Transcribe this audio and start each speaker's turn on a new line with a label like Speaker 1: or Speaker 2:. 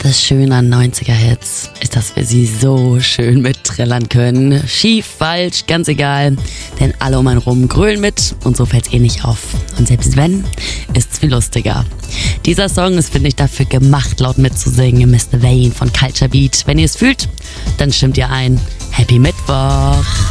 Speaker 1: Das Schöne an 90er-Hits ist, dass wir sie so schön mitträllern können. Schief, falsch, ganz egal. Denn alle um einen rum grölen mit und so fällt's eh nicht auf. Und selbst wenn, ist's viel lustiger. Dieser Song ist, finde ich, dafür gemacht, laut mitzusingen. Mr. Vane von Culture Beat. Wenn ihr es fühlt, dann stimmt ihr ein. Happy Mittwoch!